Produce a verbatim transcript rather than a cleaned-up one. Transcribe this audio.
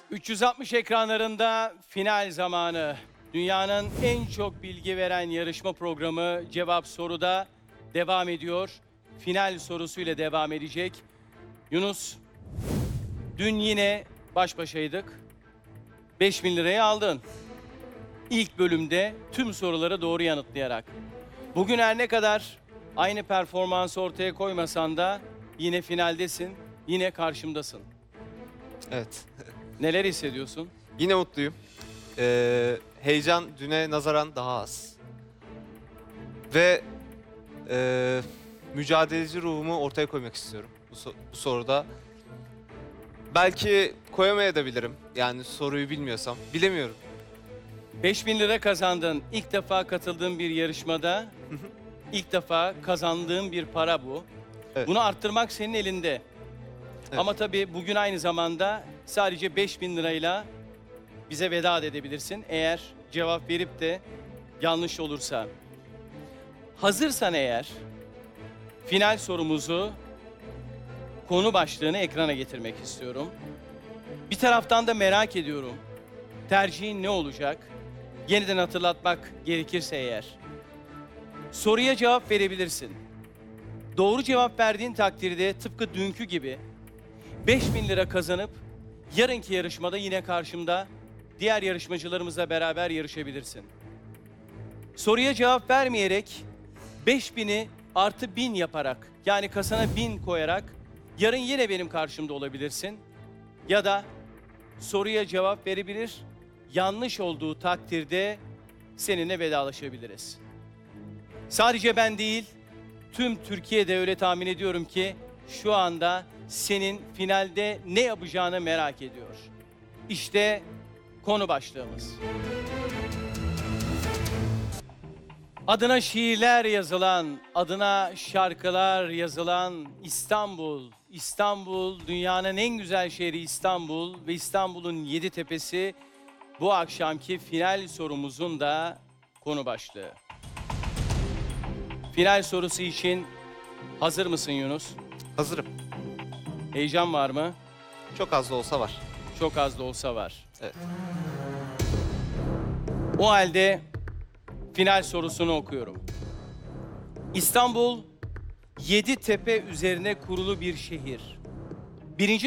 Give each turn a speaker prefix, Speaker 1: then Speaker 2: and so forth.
Speaker 1: üç yüz altmış ekranlarında final zamanı. Dünyanın en çok bilgi veren yarışma programı Cevap Soru'da devam ediyor. Final sorusuyla devam edecek. Yunus, dün yine baş başaydık. beş bin lirayı aldın. İlk bölümde tüm soruları doğru yanıtlayarak. Bugün her ne kadar aynı performansı ortaya koymasan da yine finaldesin, yine karşımdasın.
Speaker 2: Evet.
Speaker 1: Neler hissediyorsun?
Speaker 2: Yine mutluyum. Ee, heyecan düne nazaran daha az. Ve e, mücadeleci ruhumu ortaya koymak istiyorum bu, so- bu soruda. Belki koyamayabilirim. Yani soruyu bilmiyorsam. Bilemiyorum.
Speaker 1: beş bin lira kazandın. İlk defa katıldığın bir yarışmada ilk defa kazandığın bir para bu.
Speaker 2: Evet.
Speaker 1: Bunu arttırmak senin elinde.
Speaker 2: Evet.
Speaker 1: Ama tabii bugün aynı zamanda sadece beş bin lirayla bize veda edebilirsin. Eğer cevap verip de yanlış olursa. Hazırsan eğer final sorumuzu, konu başlığını ekrana getirmek istiyorum. Bir taraftan da merak ediyorum. Tercihin ne olacak? Yeniden hatırlatmak gerekirse eğer. Soruya cevap verebilirsin. Doğru cevap verdiğin takdirde tıpkı dünkü gibi beş bin lira kazanıp yarınki yarışmada yine karşımda diğer yarışmacılarımızla beraber yarışabilirsin. Soruya cevap vermeyerek beş bini artı bin yaparak, yani kasana bin koyarak yarın yine benim karşımda olabilirsin. Ya da soruya cevap verebilir, yanlış olduğu takdirde seninle vedalaşabiliriz. Sadece ben değil, tüm Türkiye'de öyle tahmin ediyorum ki şu anda senin finalde ne yapacağını merak ediyor. İşte konu başlığımız. Adına şiirler yazılan, adına şarkılar yazılan İstanbul. İstanbul, dünyanın en güzel şehri İstanbul ve İstanbul'un yedi tepesi bu akşamki final sorumuzun da konu başlığı. Final sorusu için hazır mısın Yunus?
Speaker 2: Hazırım.
Speaker 1: Heyecan var mı?
Speaker 2: Çok az da olsa var.
Speaker 1: Çok az da olsa var.
Speaker 2: Evet.
Speaker 1: O halde final sorusunu okuyorum. İstanbul, yedi tepe üzerine kurulu bir şehir. Birinci